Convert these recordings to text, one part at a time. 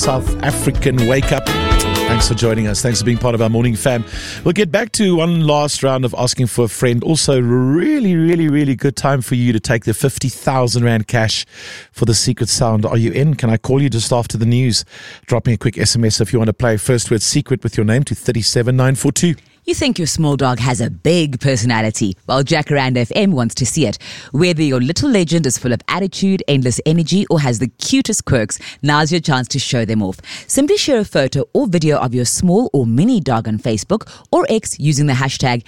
South African Wake Up. Thanks for joining us. Thanks for being part of our morning fam. We'll get back to one last round of asking for a friend. Also, really good time for you to take the 50,000 Rand cash for the secret sound. Are you in? Can I call you just after the news? Drop me a quick SMS if you want to play. First word secret with your name to 37942. You think your small dog has a big personality? Well, Jacaranda FM wants to see it. Whether your little legend is full of attitude, endless energy, or has the cutest quirks, now's your chance to show them off. Simply share a photo or video of your small or mini dog on Facebook or X using the hashtag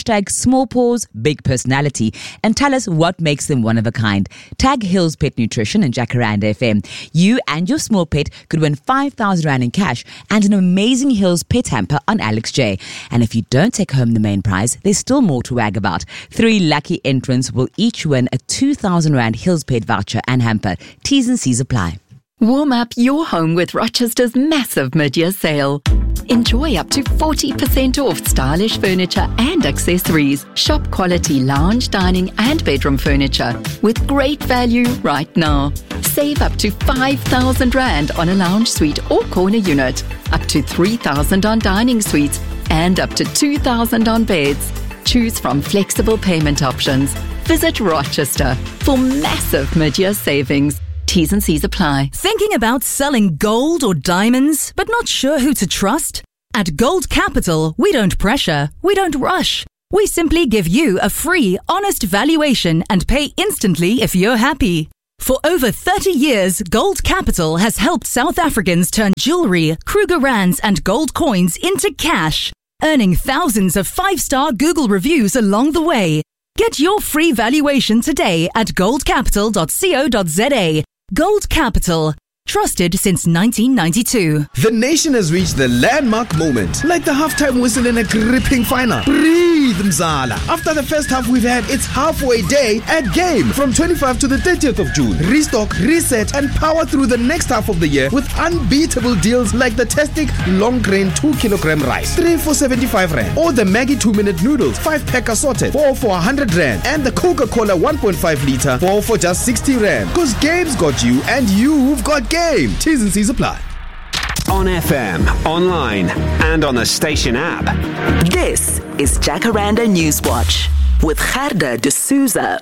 #SmallPawsBigPersonality and tell us what makes them one of a kind. Tag Hills Pet Nutrition and Jacaranda FM. You and your small pet could win 5,000 Rand in cash and an amazing Hills pet hamper on Alex J. And if you don't take home the main prize, there's still more to wag about. 3 lucky entrants will each win a 2,000 Rand Hills Pet voucher and hamper. T's and C's apply. Warm up your home with Rochester's massive mid-year sale. Enjoy up to 40% off stylish furniture and accessories. Shop quality lounge, dining and bedroom furniture with great value right now. Save up to 5,000 Rand on a lounge suite or corner unit, up to 3,000 on dining suites and up to 2,000 on beds. Choose from flexible payment options. Visit Rochester for massive mid-year savings. T's and C's apply. Thinking about selling gold or diamonds, but not sure who to trust? At Gold Capital, we don't pressure, we don't rush. We simply give you a free, honest valuation and pay instantly if you're happy. For over 30 years, Gold Capital has helped South Africans turn jewelry, Kruger Rands and gold coins into cash, earning thousands of 5-star Google reviews along the way. Get your free valuation today at goldcapital.co.za. Gold Capital. Trusted since 1992. The nation has reached the landmark moment, like the halftime whistle in a gripping final. Breathe, Mzala. After the first half we've had, it's halfway day at Game from 25th to the 30th of June. Restock, reset, and power through the next half of the year with unbeatable deals like the Testic long grain 2-kilogram rice, 3 for 75 Rand, or the Maggie 2-minute noodles, 5-pack assorted, 4 for 100 Rand, and the Coca-Cola 1.5 litre, 4 for just 60 Rand. Cause Game's got you, and you've got Game. T's and C's apply. On FM, online, and on the station app. This is Jacaranda Newswatch with Gerda de Souza.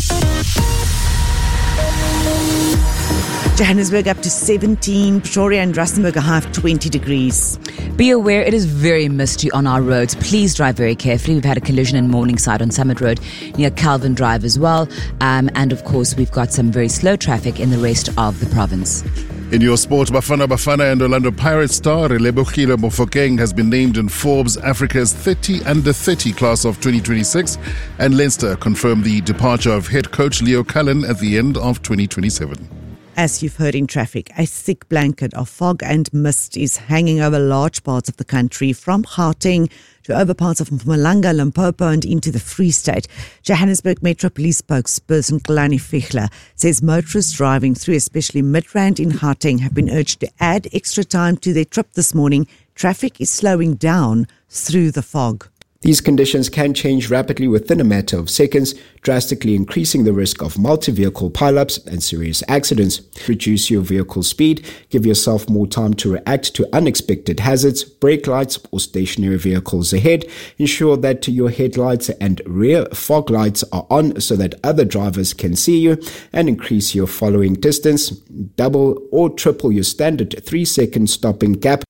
Johannesburg up to 17, Pretoria and Rustenburg a high of 20 degrees. Be aware it is very misty on our roads. Please drive very carefully. We've had a collision in Morningside on Summit Road near Calvin Drive as well. And of course, we've got some very slow traffic in the rest of the province. In your sport, Bafana and Orlando Pirates star Relebogile Mofokeng has been named in Forbes Africa's 30 under 30 class of 2026, and Leinster confirmed the departure of head coach Leo Cullen at the end of 2027. As you've heard in traffic, a thick blanket of fog and mist is hanging over large parts of the country, from Gauteng to over parts of Mpumalanga, Limpopo and into the Free State. Johannesburg Metro Police spokesperson Kalani Fichler says motorists driving through especially Midrand in Gauteng have been urged to add extra time to their trip this morning. Traffic is slowing down through the fog. These conditions can change rapidly within a matter of seconds, drastically increasing the risk of multi-vehicle pileups and serious accidents. Reduce your vehicle speed, give yourself more time to react to unexpected hazards, brake lights or stationary vehicles ahead. Ensure that your headlights and rear fog lights are on so that other drivers can see you, and increase your following distance. Double or triple your standard 3-second stopping gap.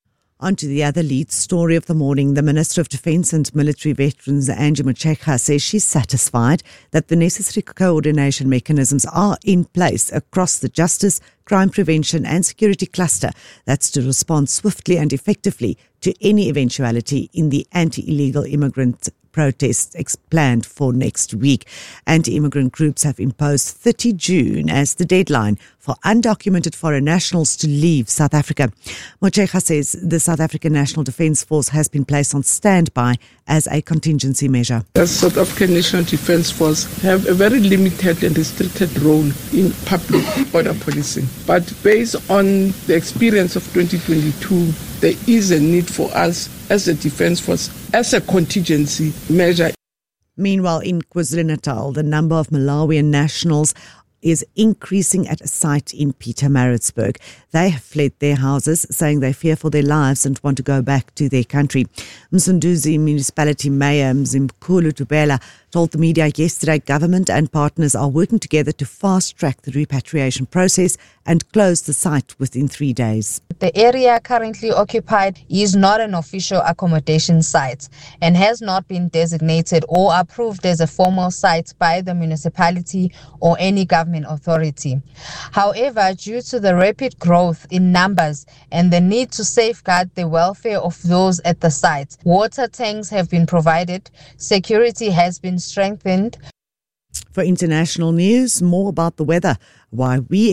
On to the other lead story of the morning. The Minister of Defence and Military Veterans, Angie Motshekga, says she's satisfied that the necessary coordination mechanisms are in place across the justice, crime prevention and security cluster. That's to respond swiftly and effectively to any eventuality in the anti-illegal immigrant protests planned for next week. Anti-immigrant groups have imposed 30 June as the deadline for undocumented foreign nationals to leave South Africa. Motshekga says the South African National Defence Force has been placed on standby as a contingency measure. The South African National Defence Force have a very limited and restricted role in public border policing. But based on the experience of 2022, there is a need for us as a Defence Force, as a contingency measure. Meanwhile, in KwaZulu-Natal, the number of Malawian nationals is increasing at a site in Pietermaritzburg. They have fled their houses, saying they fear for their lives and want to go back to their country. Msunduzi Municipality Mayor Mzimkhulu Tubela told the media yesterday government and partners are working together to fast-track the repatriation process and close the site within 3 days. The area currently occupied is not an official accommodation site and has not been designated or approved as a formal site by the municipality or any government authority. However, due to the rapid growth in numbers and the need to safeguard the welfare of those at the site, water tanks have been provided, security has been strengthened. For international news, more about the weather. While we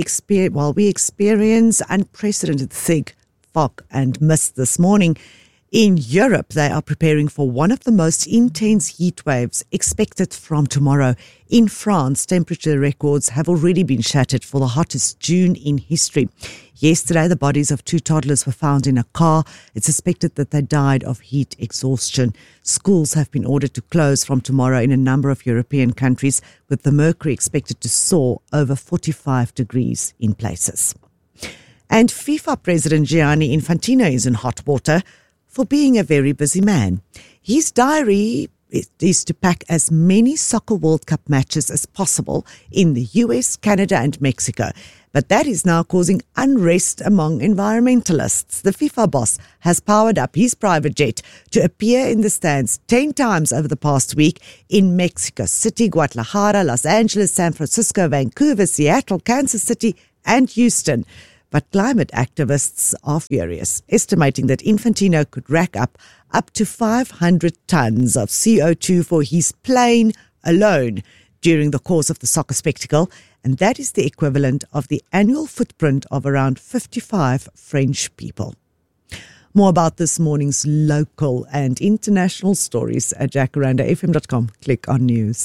experience unprecedented thick fog and mist this morning, in Europe, they are preparing for one of the most intense heat waves expected from tomorrow. In France, temperature records have already been shattered for the hottest June in history. Yesterday, the bodies of 2 toddlers were found in a car. It's suspected that they died of heat exhaustion. Schools have been ordered to close from tomorrow in a number of European countries, with the mercury expected to soar over 45 degrees in places. And FIFA President Gianni Infantino is in hot water for being a very busy man. His diary is to pack as many Soccer World Cup matches as possible in the US, Canada and Mexico. But that is now causing unrest among environmentalists. The FIFA boss has powered up his private jet to appear in the stands 10 times over the past week in Mexico City, Guadalajara, Los Angeles, San Francisco, Vancouver, Seattle, Kansas City and Houston. But climate activists are furious, estimating that Infantino could rack up to 500 tons of CO2 for his plane alone during the course of the soccer spectacle, and that is the equivalent of the annual footprint of around 55 French people. More about this morning's local and international stories at jacarandafm.com. Click on news.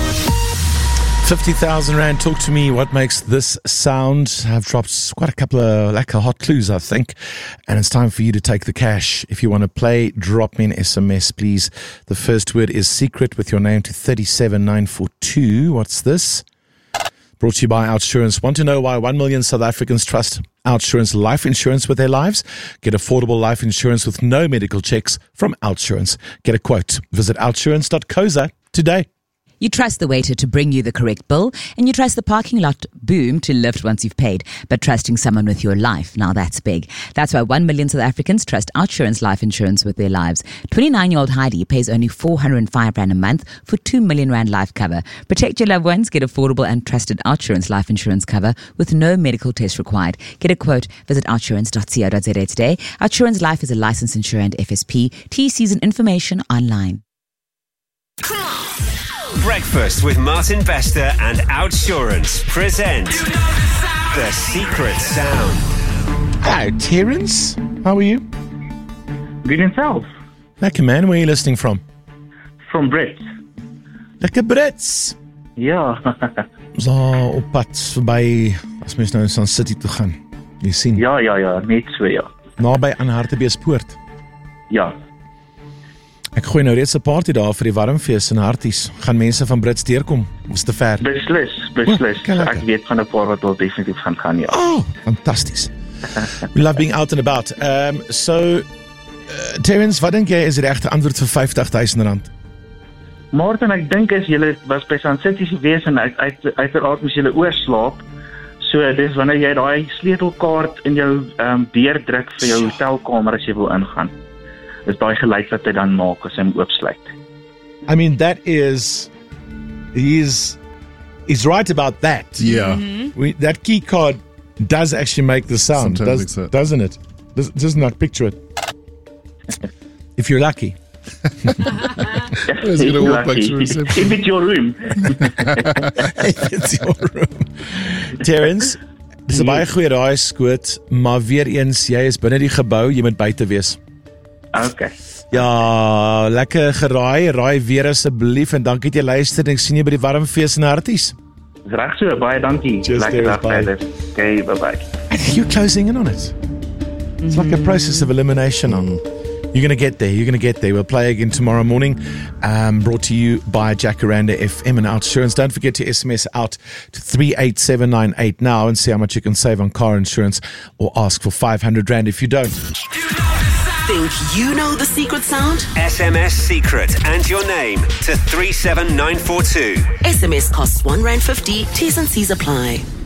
50,000 Rand. Talk to me. What makes this sound? I've dropped quite a couple of hot clues, I think. And it's time for you to take the cash. If you want to play, drop me an SMS, please. The first word is secret with your name to 37942. What's this? Brought to you by OUTsurance. Want to know why 1 million South Africans trust OUTsurance life insurance with their lives? Get affordable life insurance with no medical checks from OUTsurance. Get a quote. Visit outsurance.co.za today. You trust the waiter to bring you the correct bill, and you trust the parking lot boom to lift once you've paid. But trusting someone with your life, now that's big. That's why 1 million South Africans trust OUTsurance life insurance with their lives. 29-year-old Heidi pays only 405 Rand a month for 2 million Rand life cover. Protect your loved ones. Get affordable and trusted OUTsurance life insurance cover with no medical test required. Get a quote. Visit outsurance.co.za today. OUTsurance Life is a licensed insurer and FSP. TCs and information online. Breakfast with Martin Bester and OUTsurance present The Secret Sound. Hello, Terence. How are you? Good yourself. Lekker man, where are you listening from? From Brits. Lekker Brits. Ja. Ons daar op pad verby as mens nou in Sun City toe gaan. Jy sien. Ja, net so ja. Naby aan Hartbeespoort. Ja. Ek gooi nou reeds 'n party daar vir die warmfees in Harties. Gaan mense van Brits deurkom? Is te ver? Beslis. Ek weet van 'n paar wat al definitief gaan ja. Oh, fantasties. We love being out and about. Terence, wat dink jy is die regte antwoord vir 50,000 rand? Martin, ek dink as jy was by Sun City gewees en uiteraard moes jy oorslaap. So dis wanneer jy daai sleutelkaart in jou deur druk vir jou hotelkamer as jy wil ingaan. Is daai geluid wat hy dan maak as hy hom oopsluit. I mean, that is... He's right about that. Yeah. Mm-hmm. That key card does actually make the sound, doesn't it? Doesn't not picture it. If you're lucky. He's going to walk back to reception. If it's your room. If it's your room. Terence, dis 'n baie goeie raai skoot, maar weer eens, jy is binne die gebou, jy moet buite wees. Okay. Ja, lekker geraai. Raai weer asseblief en dankie dat jy luister en ek sien jy by die warmfees in Harties. Dis reg so, baie dankie. Lekker dag verder. Okay, bye-bye. I think you're closing in on it. It's like a process of elimination on You're going to get there. You're going to get there. We'll play again tomorrow morning. Brought to you by Jacaranda FM and Outsurance. Don't forget to SMS out to 38798 now and see how much you can save on car insurance, or ask for 500 Rand if you don't. Think you know the secret sound? SMS secret and your name to 37942. SMS costs R1.50. T's and C's apply.